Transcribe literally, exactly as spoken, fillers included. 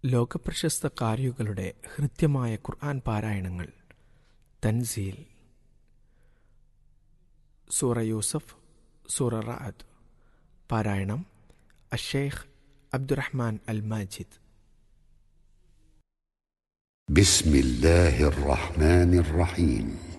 ലോകപ്രശസ്ത കാരികളുടെ ഹൃദ്യമായ ഖുർആൻ പാരായണങ്ങൾ. തൻസീൽ, സൂറ യൂസഫ്, സൂറ റഅദ്. പാരായണം അഷ്ശൈഖ് അബ്ദുറഹ്മാൻ അൽ മാജിദ്. ബിസ്മില്ലാഹിർ റഹ്മാനിർ റഹീം.